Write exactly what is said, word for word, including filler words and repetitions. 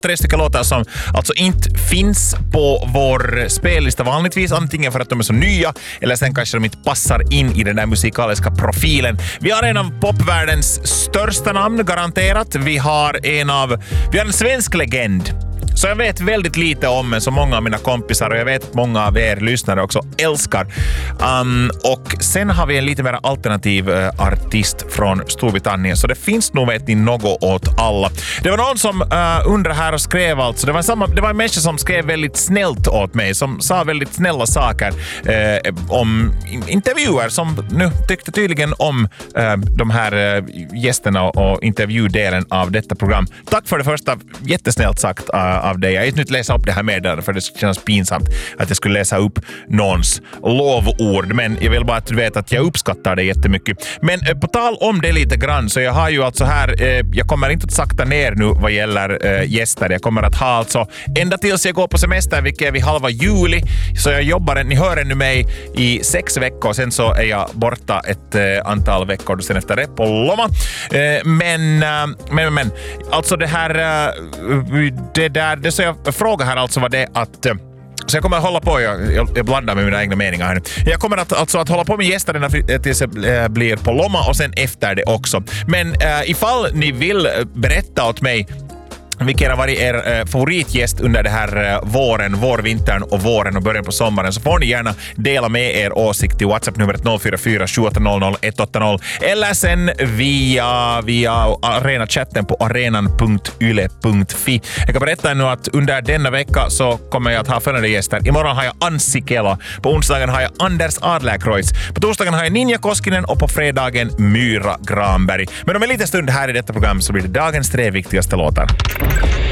tre stycken låtar som alltså inte finns på vår spellista vanligtvis, antingen för att de är så nya eller sen kanske de inte passar in i den där musikaliska profilen. Vi har en av popvärldens största namn garanterat. Vi har en av vi har en svensk legend. Så jag vet väldigt lite om, men så många av mina kompisar och jag vet att många av er lyssnare också älskar. Um, och sen har vi en lite mer alternativ uh, artist från Storbritannien, så det finns nog, vet ni, något åt alla. Det var någon som uh, undrar här och skrev alltså, det var, samma, det var en människa som skrev väldigt snällt åt mig, som sa väldigt snälla saker uh, om intervjuer, som nu tyckte tydligen om uh, de här uh, gästerna och intervjudelen av detta program. Tack för det första, jättesnällt sagt uh, av dig. Jag är inte läsa upp det här med där, för det känns pinsamt att jag skulle läsa upp någons lovord, men jag vill bara att du vet att jag uppskattar det jättemycket. Men eh, på tal om det lite grann, så jag har ju alltså här, eh, jag kommer inte att sakta ner nu vad gäller eh, gäster. Jag kommer att ha alltså ända tills jag går på semester, vilket är vid halva juli, så jag jobbar, ni hör ännu mig i sex veckor, sen så är jag borta ett eh, antal veckor sen efter det på Loma. Eh, men, eh, men, men, alltså det här eh, det där Det så jag frågar här alltså var det att så jag kommer att hålla på, jag, jag blandar med mina egna meningar här nu. Jag kommer att, alltså att hålla på med gästerna tills jag blir på Loma och sen efter det också. Men äh, ifall ni vill berätta åt mig vilken har varit er eh, favoritgäst under det här eh, våren, vårvintern och våren och början på sommaren, så får ni gärna dela med er åsikt till WhatsApp-numret noll fyra fyra sju åtta noll noll ett åtta noll eller sen via, via arenachatten på arenan punkt yle punkt fi. Jag kan berätta nu att under denna vecka så kommer jag att ha följande gäster. Imorgon har jag Anssi Kela, på onsdagen har jag Anders Adlerkreutz, på torsdagen har jag Ninja Koskinen och på fredagen Myra Granberg. Men om en liten stund här i detta program så blir det dagens tre viktigaste låtar.